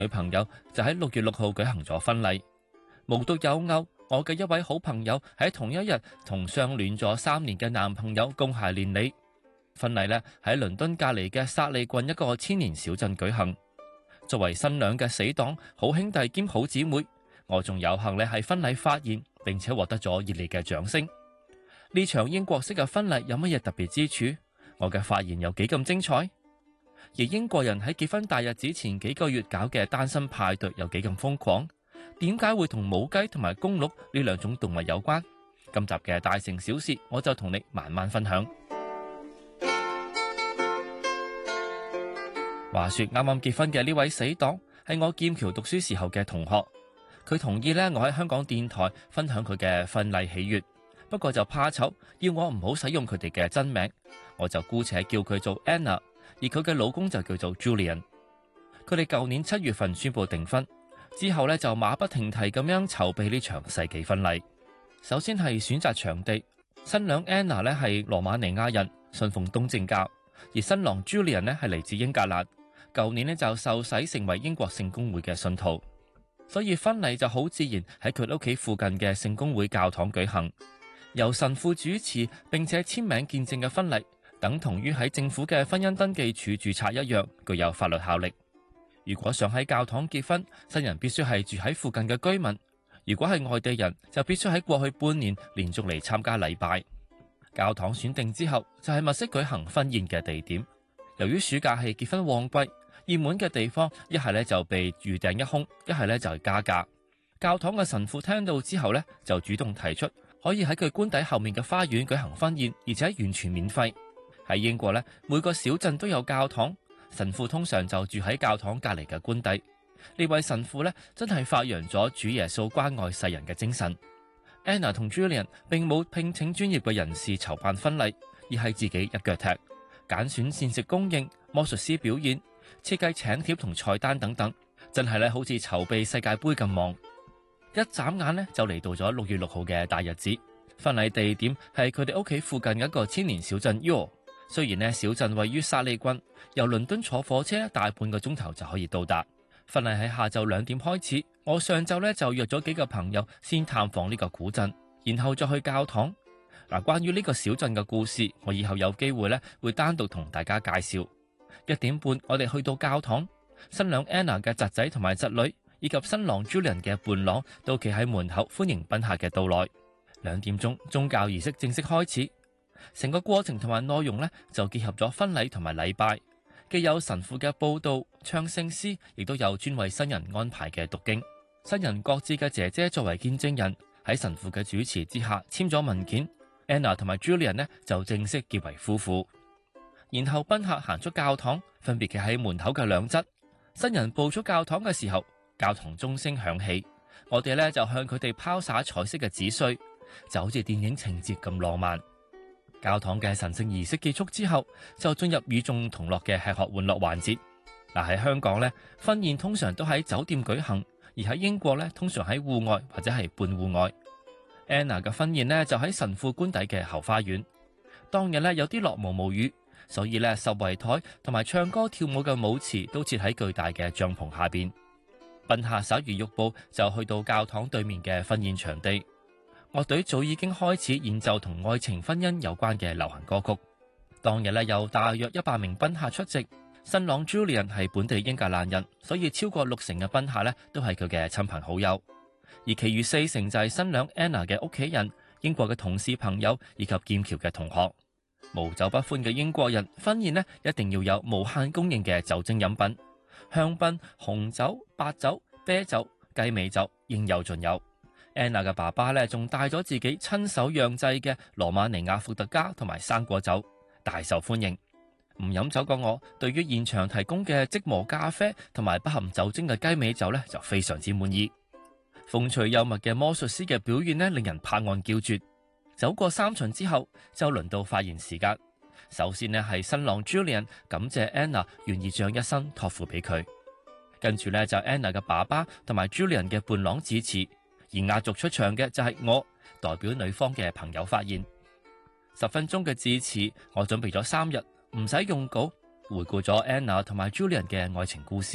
女朋友就喺6月6號舉行咗婚禮。無獨有偶，我嘅一位好朋友喺同一日同相戀咗3年嘅男朋友共諧連理。婚禮呢喺倫敦隔離嘅薩利郡一個千年小鎮舉行。作為新娘嘅死黨、好兄弟兼好姊妹，我仲有幸呢喺婚禮發言，並且獲得咗熱烈嘅掌聲。呢場英國式嘅婚禮有乜嘢特別之處？我嘅發言有幾咁精彩？而英國人喺結婚大日子前幾個月搞嘅單身派對有幾咁瘋狂？點解會同母雞同埋公鹿呢兩種動物有關？今集嘅大城小事，我就同你慢慢分享。話說啱啱結婚嘅呢位死黨係我劍橋讀書時候嘅同學，佢同意呢我喺香港電台分享佢嘅婚禮喜悅，不過就怕醜，要我唔好使用佢哋嘅真名，我就姑且叫佢做 Anna， 而佢嘅老公就叫做 Julian。佢哋舊年7月份宣布訂婚，之後呢就馬不停蹄咁樣籌備呢場世紀婚禮。首先係選擇場地，新娘 Anna 呢係羅馬尼亞人，信奉東正教，而新郎 Julian 呢係嚟自英格蘭。舊年呢就受洗成為英國聖公會嘅信徒，所以婚禮就好自然喺佢屋企附近嘅聖公會教堂舉行，由神父主持並且簽名見證嘅婚禮，等同於喺政府嘅婚姻登記處註冊一樣，具有法律效力。如果想喺教堂結婚，新人必須係住喺附近嘅居民；如果係外地人，就必須喺過去半年連續嚟參加禮拜。教堂選定之後，就係物色舉行婚宴嘅地點。由於暑假係結婚旺季，熱門嘅地方一係咧就被預訂一空，一係咧就係加價。教堂嘅神父聽到之後咧，就主動提出可以喺佢官邸後面嘅花園舉行婚宴，而且完全免費。喺英國咧，每個小鎮都有教堂，神父通常就住喺教堂隔離嘅官邸。呢位神父咧真係發揚咗主耶穌關愛世人嘅精神。Anna 同 Julian 並冇聘請專業嘅人士籌辦婚禮，而係自己一腳踢，揀選膳食供應、魔術師表演、設計請帖同菜單等等，真係咧好似籌備世界盃咁忙。一眨眼呢，就嚟到咗6月6號嘅大日子。婚禮地點係佢哋屋企附近一個千年小鎮 Ure。雖然呢小鎮位於薩利郡，由倫敦坐火車大半個鐘頭就可以到達。婚禮喺下晝2點開始，我上晝呢就約咗幾個朋友先探訪呢個古鎮，然後再去教堂。嗱，關於呢個小鎮嘅故事，我以後有機會呢會單獨同大家介紹。1點半，我哋去到教堂，新娘 Anna 嘅侄仔同埋侄女，以及新郎 Julian 嘅伴郎都企喺門口歡迎賓客嘅到來。2點鐘，宗教儀式正式開始，成個過程同埋內容呢就結合咗婚禮同埋禮拜，既有神父嘅報道、唱聖詩，亦都有專為新人安排嘅讀經。新人各自嘅姐姐作為見證人，喺神父嘅主持之下簽咗文件。Anna 同埋 Julian 呢就正式結為夫婦。然後賓客行出教堂，分別企喺門口嘅兩側。新人步出教堂嘅時候，教堂鐘聲響起，我哋呢就向佢哋拋灑彩色嘅紙碎，就好似電影情節咁浪漫。教堂嘅神聖儀式結束之後，就進入與眾同樂嘅吃喝玩樂環節。喺香港呢，婚宴通常都喺酒店舉行，而喺英國呢，通常喺戶外或者係半戶外。Anna 嘅婚宴呢，就喺神父官邸嘅後花園。當日呢，有啲落毛毛雨，所以咧，十圍台同埋唱歌跳舞嘅舞池都設喺巨大嘅帳篷下邊。賓客稍如喐步就去到教堂對面嘅婚宴場地。樂隊早已經開始演奏同愛情婚姻有關嘅流行歌曲。當日咧，有大約100名賓客出席。新郎 Julian 係本地英格蘭人，所以超過60成嘅賓客咧都係佢嘅親朋好友，而其餘4成就係新娘 Anna 嘅屋企人、英國嘅同事朋友以及劍橋嘅同學。無酒不歡嘅英國人，婚宴呢一定要有無限供應嘅酒精飲品，香檳、紅酒、白酒、啤酒、雞尾酒應有盡有。Anna 嘅爸爸呢仲帶咗自己親手釀製嘅羅馬尼亞伏特加同埋生果酒，大受歡迎。唔飲酒嘅我，對於現場提供嘅即磨咖啡同埋不含酒精嘅雞尾酒呢就非常之滿意。風趣幽默嘅魔術師嘅表現呢令人拍案叫絕。走過3巡之後，就輪到發言時間。首先呢係新郎 Julian 感謝 Anna 願意將一生託付俾佢，跟住呢就 Anna 嘅爸爸同埋 Julian 嘅伴郎致辭，而壓軸出場嘅就係我代表女方嘅朋友發言。10分鐘嘅致辭，我準備咗3日，唔使用稿，回顧咗 Anna 同埋 Julian 嘅愛情故事，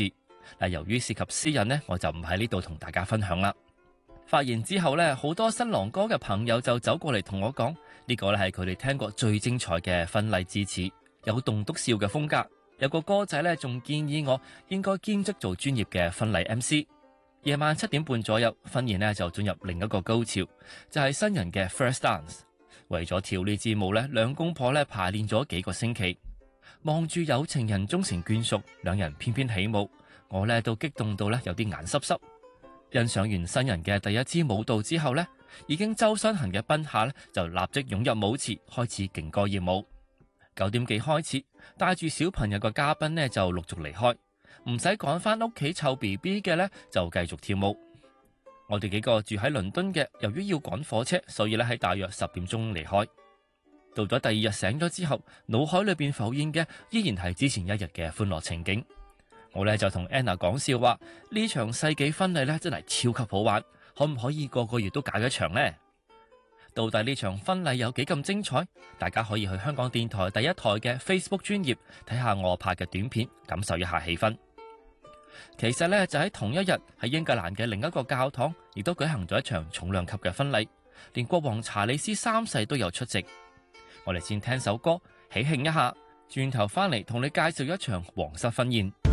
嗱，由於涉及私隱呢，我就唔喺呢度同大家分享啦。發言之後呢，好多新郎哥嘅朋友就走過嚟同我講，呢個咧係佢哋聽過最精彩嘅婚禮致辭，有棟篤笑嘅風格。有個歌仔咧仲建議我應該兼職做專業嘅婚禮 MC。夜晚7點半左右，婚宴呢就進入另一個高潮，就係新人嘅 first dance。為咗跳呢支舞呢，兩公婆咧排練咗幾個星期。望住有情人終成眷屬，兩人翩翩起舞，我呢都激動到呢有啲眼濕濕。欣賞完新人嘅第一支舞蹈之後呢，已經周身痕嘅賓客呢就立即湧入舞池，開始勁歌熱舞。9點幾開始，帶住小朋友嘅嘉賓呢就陸續離開，唔使趕翻屋企湊 BB 嘅呢就繼續跳舞。我哋幾個住喺倫敦嘅，由於要趕火車，所以咧喺大約10點鐘離開。到咗第二日醒咗之後，腦海裏邊浮現嘅依然係之前一日嘅歡樂情景。我咧就同 Anna 講笑話，呢場世紀婚禮咧真係超級好玩，可唔可以個個月都搞一場呢？到底呢場婚禮有幾咁精彩？大家可以去香港電台第一台嘅 Facebook 專頁睇下我拍嘅短片，感受一下氣氛。其實咧就喺同一日，喺英格蘭嘅另一個教堂，亦都舉行咗一場重量級嘅婚禮，連國王查理斯3世都有出席。我哋先聽首歌，喜慶一下，轉頭翻嚟同你介紹一場皇室婚宴。